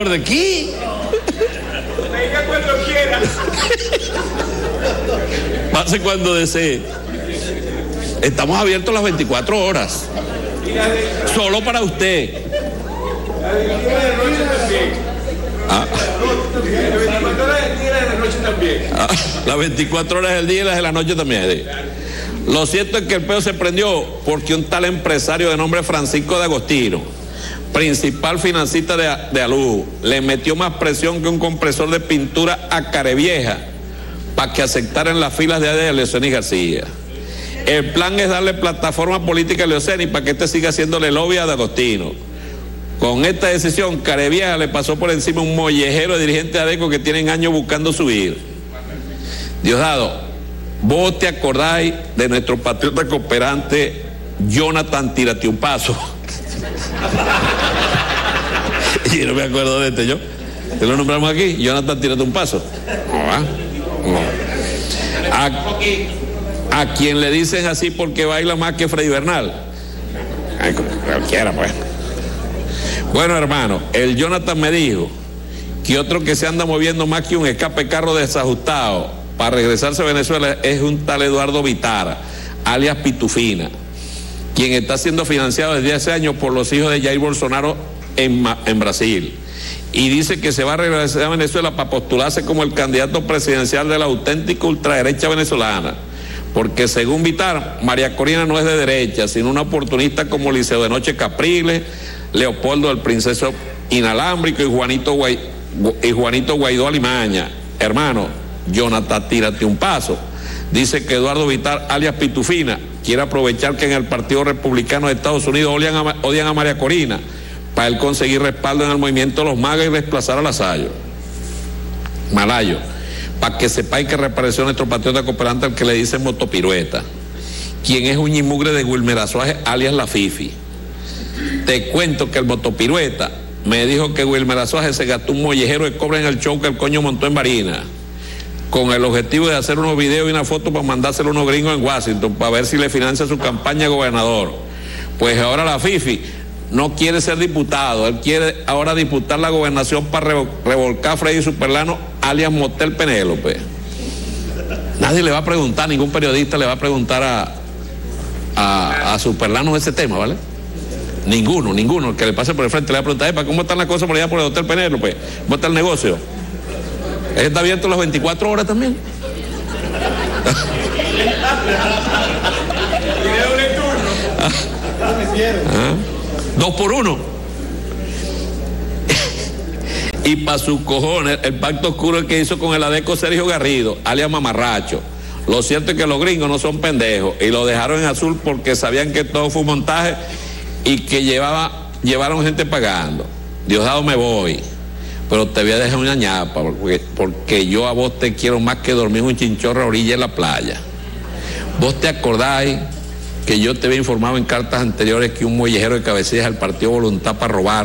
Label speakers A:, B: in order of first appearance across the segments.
A: ¿De aquí?
B: Venga cuando quiera.
A: Pase cuando desee. Estamos abiertos las 24 horas. Solo para usted.
B: La de noche también.
A: Ah.
B: Las 24 horas del día y las de la noche también.
A: Las 24 horas del día y las de la noche también. Sí. Lo cierto es que el peo se prendió porque un tal empresario de nombre Francisco de Agostino, principal financista de Alú, le metió más presión que un compresor de pintura a Carevieja para que aceptara en las filas de Leoceni García. El plan es darle plataforma política a Leoceni para que este siga haciéndole lobby a de Agostino. Con esta decisión, Carevieja le pasó por encima un mollejero de dirigentes de ADECO que tienen años buscando subir. Diosdado, vos te acordáis de nuestro patriota cooperante Jonathan Tírate un Paso. Y no me acuerdo de este yo. ¿Te lo nombramos aquí? Jonathan Tírate un Paso. A quien le dicen así porque baila más que Freddy Bernal. Ay, cualquiera, pues. Bueno, hermano, el Jonathan me dijo que otro que se anda moviendo más que un escape carro desajustado para regresarse a Venezuela es un tal Eduardo Vitara, alias Pitufina, quien está siendo financiado desde hace años por los hijos de Jair Bolsonaro en Brasil. Y dice que se va a regresar a Venezuela para postularse como el candidato presidencial de la auténtica ultraderecha venezolana. Porque según Vitara, María Corina no es de derecha, sino una oportunista como Liceo de Noche Capriles, Leopoldo el Princeso Inalámbrico y Juanito Guaidó Alimaña. Hermano, Jonathan, tírate un paso. Dice que Eduardo Vitara, alias Pitufina, quiere aprovechar que en el Partido Republicano de Estados Unidos odian a María Corina para él conseguir respaldo en el movimiento de los magas y desplazar a Malayo, para que sepáis que reapareció nuestro patriota cooperante al que le dicen motopirueta, quien es un ñimugre de Wilmer Azuaje, alias La Fifi. Te cuento que el motopirueta me dijo que Wilmer Azuaje se gastó un mollejero de cobre en el show que el coño montó en Barinas, con el objetivo de hacer unos videos y una foto para mandárselo a unos gringos en Washington, para ver si le financia su campaña de gobernador. Pues ahora La Fifi no quiere ser diputado, él quiere ahora disputar la gobernación para revolcar a Freddy Superlano, alias Motel Penélope. Nadie le va a preguntar, ningún periodista le va a preguntar a Superlano ese tema, ¿vale? Ninguno, el que le pase por el frente le va a preguntar, ¿cómo están las cosas por allá por el Hotel Penélope? ¿Cómo está el negocio? ¿Está abierto las 24 horas también? ¿Ah? 2 por 1. Y para sus cojones, el pacto oscuro que hizo con el ADECO Sergio Garrido, alias Mamarracho. Lo cierto es que los gringos no son pendejos y lo dejaron en azul porque sabían que todo fue un montaje y que llevaron gente pagando. Diosdado, me voy, pero te voy a dejar una ñapa porque yo a vos te quiero más que dormir un chinchorro a orilla de la playa. Vos te acordáis que yo te había informado en cartas anteriores que un mollejero de cabecillas del Partido Voluntad para robar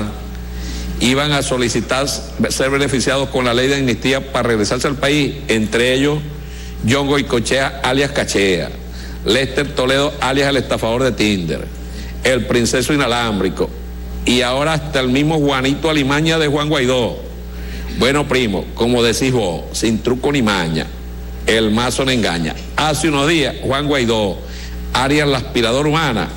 A: iban a solicitar ser beneficiados con la ley de amnistía para regresarse al país, entre ellos John Goicochea alias Cachea, Lester Toledo alias el estafador de Tinder, el Princeso Inalámbrico y ahora hasta el mismo Juanito Alimaña de Juan Guaidó. Bueno, primo, como decís vos, sin truco ni maña, el mazo no engaña. Hace unos días Juan Guaidó, alias la aspiradora humana,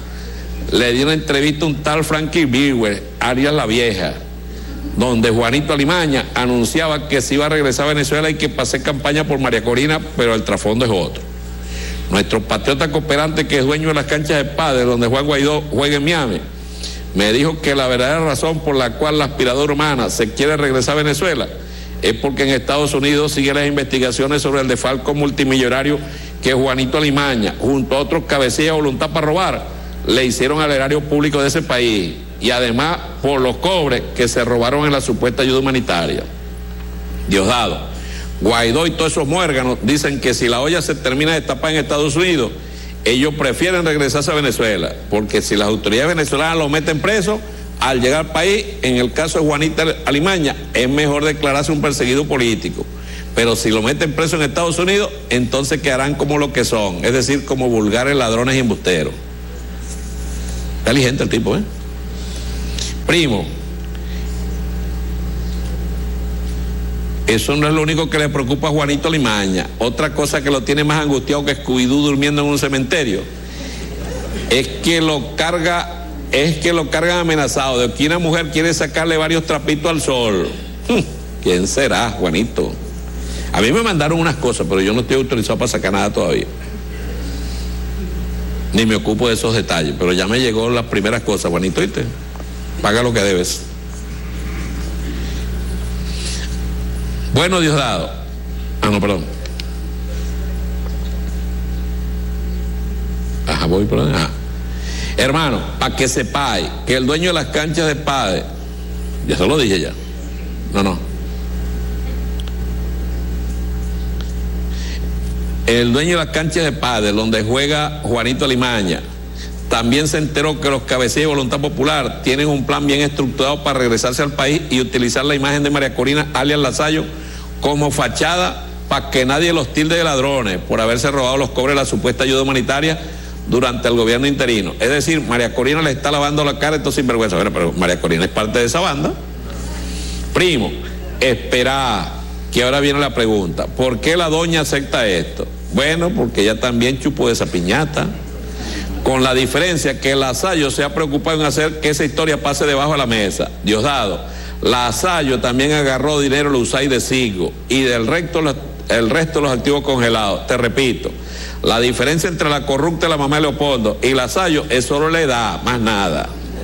A: le dio una entrevista a un tal Frankie Biewer, alias la vieja, donde Juanito Alimaña anunciaba que se iba a regresar a Venezuela y que pasé campaña por María Corina, pero el trasfondo es otro. Nuestro patriota cooperante, que es dueño de las canchas de pádel donde Juan Guaidó juega en Miami, me dijo que la verdadera razón por la cual la aspiradora humana se quiere regresar a Venezuela es porque en Estados Unidos siguen las investigaciones sobre el desfalco multimillonario que Juanito Alimaña, junto a otros cabecillas de voluntad para robar, le hicieron al erario público de ese país, y además por los cobres que se robaron en la supuesta ayuda humanitaria. Diosdado, Guaidó y todos esos muérganos dicen que si la olla se termina de destapar en Estados Unidos, ellos prefieren regresarse a Venezuela, porque si las autoridades venezolanas lo meten preso, al llegar al país, en el caso de Juanito Alimaña, es mejor declararse un perseguido político. Pero si lo meten preso en Estados Unidos, entonces quedarán como lo que son, es decir, como vulgares ladrones y embusteros. Inteligente el tipo, ¿eh? Primo, Eso no es lo único que le preocupa a Juanito Limaña. Otra cosa que lo tiene más angustiado que Scooby-Doo durmiendo en un cementerio es que lo cargan amenazado de que una mujer quiere sacarle varios trapitos al sol. ¿Quién será, Juanito? A mí me mandaron unas cosas, pero yo no estoy autorizado para sacar nada todavía. Ni me ocupo de esos detalles, pero ya me llegó las primeras cosas, Juanito, ¿viste? Paga lo que debes. Bueno, Diosdado. No, perdón. Voy por ahí. Hermano, para que sepáis que el dueño de las canchas de pádel, ya se lo dije ya. No. El dueño de las canchas de pádel, donde juega Juanito Limaña, también se enteró que los cabecillas de Voluntad Popular tienen un plan bien estructurado para regresarse al país y utilizar la imagen de María Corina, alias Lasayo, como fachada para que nadie los tilde de ladrones por haberse robado los cobres de la supuesta ayuda humanitaria durante el gobierno interino. Es decir, María Corina le está lavando la cara a estos sinvergüenzas. Bueno, pero María Corina es parte de esa banda. Primo, espera, que ahora viene la pregunta. ¿Por qué la doña acepta esto? Bueno, porque ella también chupó de esa piñata. Con la diferencia que Lasayo se ha preocupado en hacer que esa historia pase debajo de la mesa. Diosdado, Lasayo también agarró dinero de USAID de Sigo y del resto de los activos congelados. Te repito, la diferencia entre la corrupta y la mamá de Leopoldo y Lasayo es solo la edad, más nada.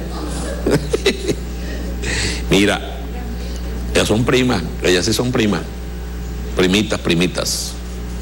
A: Mira, ellas son primas, ellas sí son primas. Primitas.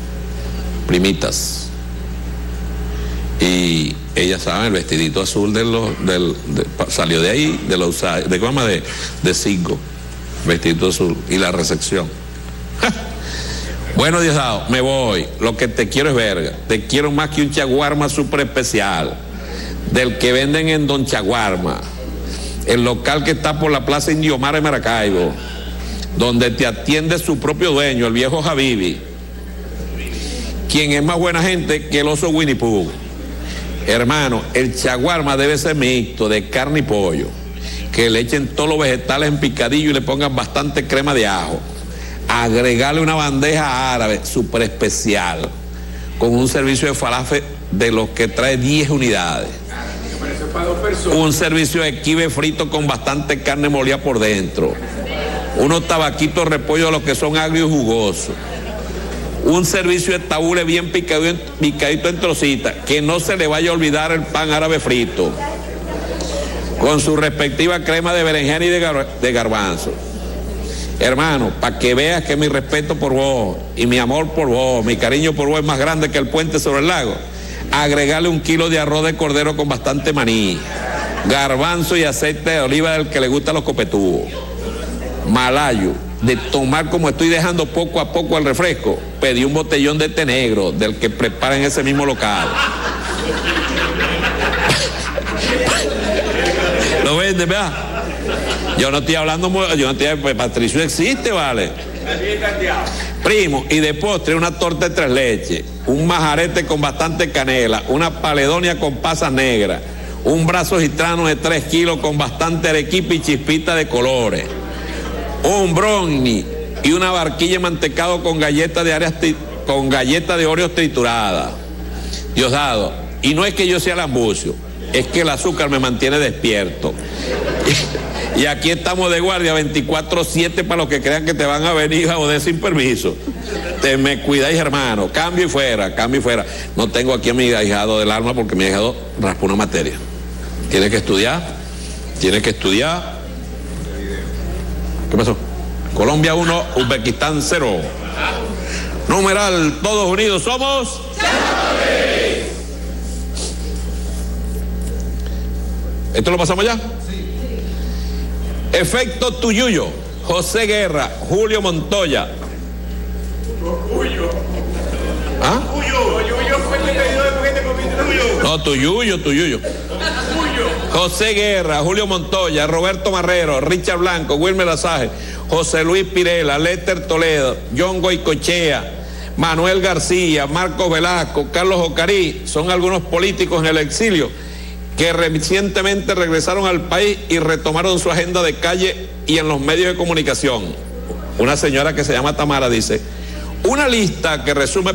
A: Y ellas saben, el vestidito azul salió de ahí, de Sigo, vestidito azul, y la recepción. Bueno, Diosdado, me voy. Lo que te quiero es verga. Te quiero más que un chaguarma súper especial, del que venden en Don Chaguarma, el local que está por la Plaza Indiomar en Maracaibo, donde te atiende su propio dueño, el viejo Habibi, quien es más buena gente que el oso Winnie Pooh. Hermano, el chaguarma debe ser mixto, de carne y pollo, que le echen todos los vegetales en picadillo y le pongan bastante crema de ajo. Agregarle una bandeja árabe súper especial, con un servicio de falafel de los que trae 10 unidades. Un servicio de quibe frito con bastante carne molida por dentro. Unos tabaquitos repollo de los que son agrios y jugosos. Un servicio de tabule bien picadito en trocitas, que no se le vaya a olvidar el pan árabe frito, con su respectiva crema de berenjena y de garbanzo. Hermano, para que veas que mi respeto por vos y mi amor por vos, mi cariño por vos es más grande que el puente sobre el lago, agregarle 1 kilo de arroz de cordero con bastante maní, garbanzo y aceite de oliva del que le gustan los copetúos, malayo, de tomar como estoy dejando poco a poco el refresco, pedí un botellón de té negro del que preparan en ese mismo local. ¿Lo venden, verdad? Yo no estoy hablando, pues Patricio existe, vale. Primo, y de postre una torta de 3 leches, un majarete con bastante canela, una paledonia con pasas negras, un brazo gitano de 3 kilos con bastante arequipa y chispita de colores, un brownie y una barquilla de mantecado con galletas de Oreos trituradas. Diosdado, y no es que yo sea lambucio, es que el azúcar me mantiene despierto. Y aquí estamos de guardia 24/7 para los que crean que te van a venir a joder sin permiso. Te me cuidáis, hermano. Cambio y fuera. No tengo aquí a mi ahijado del alma porque mi ahijado raspó una materia. Tiene que estudiar. ¿Qué pasó? Colombia 1, Uzbekistán 0. Numeral, todos unidos somos. ¿Esto lo pasamos ya? Sí. Efecto Tuyuyo, José Guerra, Julio Montoya. ¿Ah? No, Tuyuyo. José Guerra, Julio Montoya, Roberto Marrero, Richard Blanco, Wilmer Azaje, José Luis Pirela, Lester Toledo, John Goicochea, Manuel García, Marcos Velasco, Carlos Ocarí, son algunos políticos en el exilio que recientemente regresaron al país y retomaron su agenda de calle y en los medios de comunicación. una señora que se llama Tamara dice, una lista que resume